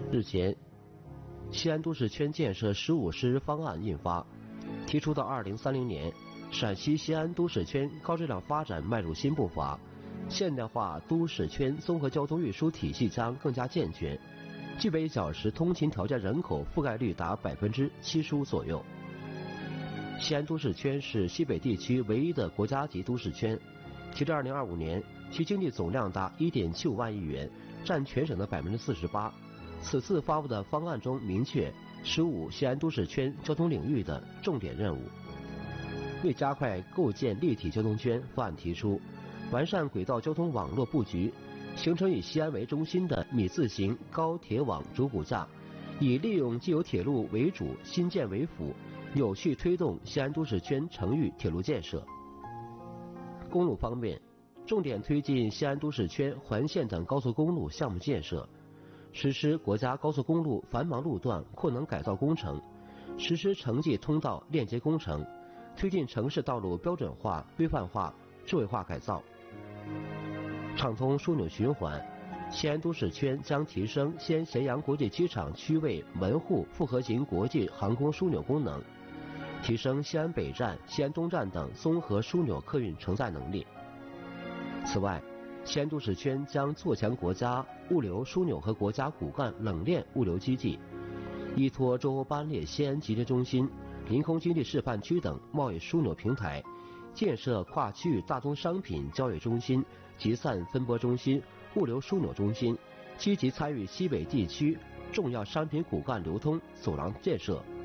日前，西安都市圈建设15实方案印发，提出到2030年，陕西西安都市圈高质量发展迈入新步伐，现代化都市圈综合交通运输体系将更加健全，具备1小时通勤条件人口覆盖率达75%左右。西安都市圈是西北地区唯一的国家级都市圈，截至2025年，其经济总量达1.75万亿元，占全省的48%。此次发布的方案中明确15西安都市圈交通领域的重点任务。为加快构建立体交通圈，方案提出完善轨道交通网络布局，形成以西安为中心的米字形高铁网主骨架，以利用既有铁路为主，新建为辅，有序推动西安都市圈城域铁路建设。公路方面，重点推进西安都市圈环线等高速公路项目建设，实施国家高速公路繁忙路段扩能改造工程，实施城际通道链接工程，推进城市道路标准化、规范化、智慧化改造，畅通枢纽循环。西安都市圈将提升西安咸阳国际机场区位门户复合型国际航空枢纽功能，提升西安北站、西安东站等综合枢纽客运承载能力。此外，西安都市圈将做强国家物流枢纽和国家骨干冷链物流基地，依托周欧班列西安集结中心、临空经济示范区等贸易枢纽平台，建设跨区域大宗商品交易中心、集散分拨中心、物流枢纽中心，积极参与西北地区重要商品骨干流通走廊建设。